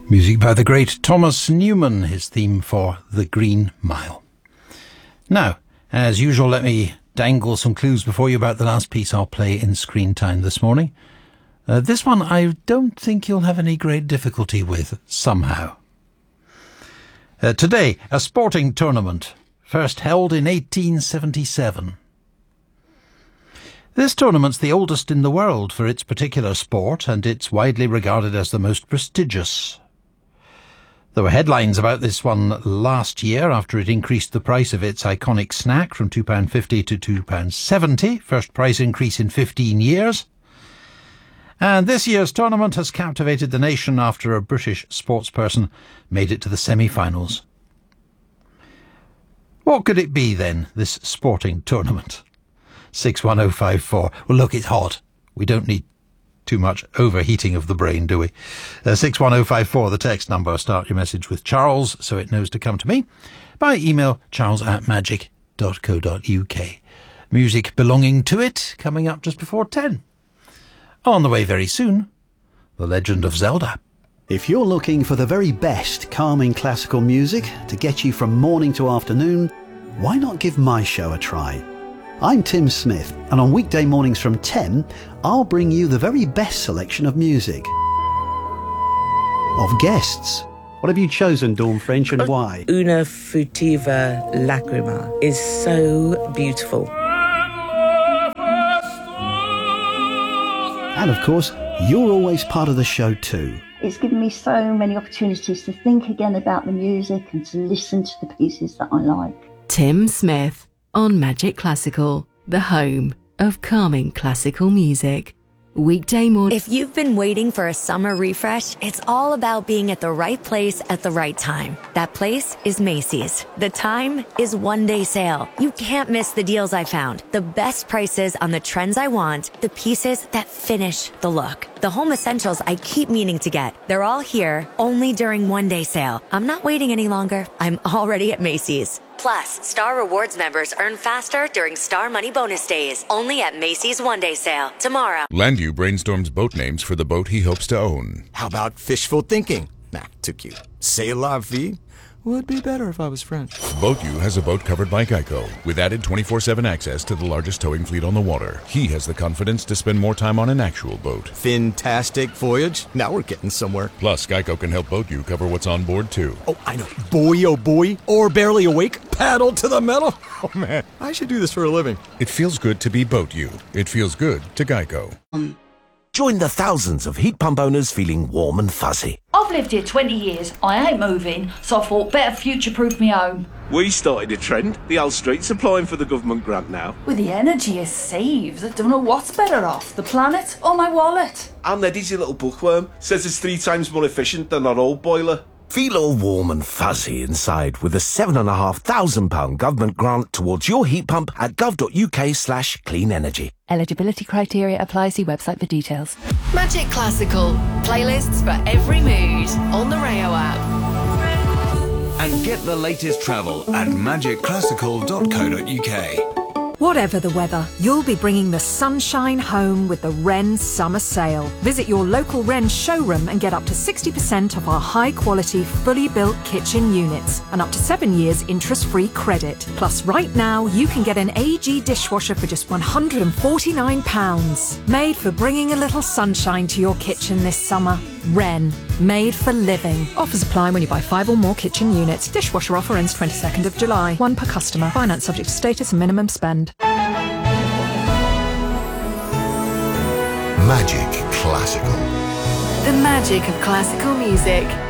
Music by the great Thomas Newman, his theme for The Green Mile. Now, as usual, let me dangle some clues before you about the last piece I'll play in Screen Time this morning. This one I don't think you'll have any great difficulty with, somehow. Today, a sporting tournament, first held in 1877. This tournament's the oldest in the world for its particular sport, and it's widely regarded as the most prestigious. There were headlines about this one last year after it increased the price of its iconic snack from £2.50 to £2.70, first price increase in 15 years. And this year's tournament has captivated the nation after a British sportsperson made it to the semi-finals. What could it be then, this sporting tournament? 61054. Well, look, it's hot. We don't need too much overheating of the brain, do we? 61054, the text number. Start your message with Charles so it knows to come to me. By email, charles@magic.co.uk. Music belonging to it coming up just before 10. On the way very soon, The Legend of Zelda. If you're looking for the very best calming classical music to get you from morning to afternoon, why not give my show a try? I'm Tim Smith, and on weekday mornings from 10, I'll bring you the very best selection of music. Of guests. What have you chosen, Dawn French, and why? Una Frutiva Lacrima is so beautiful. And of course, you're always part of the show too. It's given me so many opportunities to think again about the music and to listen to the pieces that I like. Tim Smith on Magic Classical, the home of calming classical music. Weekday morning. If you've been waiting for a summer refresh, it's all about being at the right place at the right time. That place is Macy's. The time is one-day sale. You can't miss the deals I found, the best prices on the trends I want, the pieces that finish the look. The home essentials I keep meaning to get. They're all here, only during one-day sale. I'm not waiting any longer. I'm already at Macy's. Plus, Star Rewards members earn faster during Star Money Bonus Days. Only at Macy's One-Day Sale. Tomorrow. Landu brainstorms boat names for the boat he hopes to own. How about fishful thinking? Nah, too cute. C'est la vie? Would be better if I was French. BoatU has a boat covered by Geico, with added 24/7 access to the largest towing fleet on the water. He has the confidence to spend more time on an actual boat. Fantastic voyage. Now we're getting somewhere. Plus, Geico can help BoatU cover what's on board, too. Oh, I know. Boy, oh boy. Or barely awake. Paddle to the metal. Oh, man. I should do this for a living. It feels good to be BoatU. It feels good to Geico. Join the thousands of heat pump owners feeling warm and fuzzy. I've lived here 20 years, I ain't moving, so I thought better future-proof me home. We started a trend. The old street's applying for the government grant now. With the energy it saves, I don't know what's better off, the planet or my wallet. And Eddie's a little bookworm. Says it's 3 times more efficient than our old boiler. Feel all warm and fuzzy inside with a £7,500 government grant towards your heat pump at gov.uk/clean energy. Eligibility criteria apply. See website for details. Magic Classical. Playlists for every mood on the Rayo app. And get the latest travel at magicclassical.co.uk. Whatever the weather, you'll be bringing the sunshine home with the Wren Summer Sale. Visit your local Wren showroom and get up to 60% off our high-quality, fully built kitchen units and up to 7 years interest-free credit. Plus, right now, you can get an AG dishwasher for just £149. Made for bringing a little sunshine to your kitchen this summer. Wren, made for living. Offers apply when you buy 5 or more kitchen units. Dishwasher offer ends 22nd of July. 1 per customer. Finance subject to status and minimum spend. Magic Classical. The magic of classical music.